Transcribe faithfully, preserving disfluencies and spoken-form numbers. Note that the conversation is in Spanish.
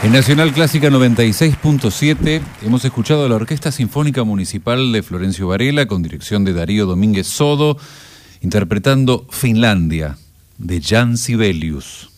En Nacional Clásica noventa y seis punto siete hemos escuchado a la Orquesta Sinfónica Municipal de Florencio Varela con dirección de Darío Domínguez Sodo interpretando Finlandia de Jan Sibelius.